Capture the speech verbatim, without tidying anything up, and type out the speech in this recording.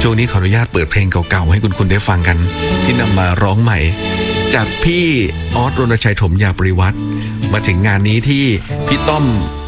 ช่วงนี้ขออนุญาตเปิดเพลงเก่าๆให้คุณคุณได้ฟังกันที่นำมาร้องใหม่จากพี่ออสรณชัยถมยาปริวัติมาถึงงานนี้ที่พี่ต้อม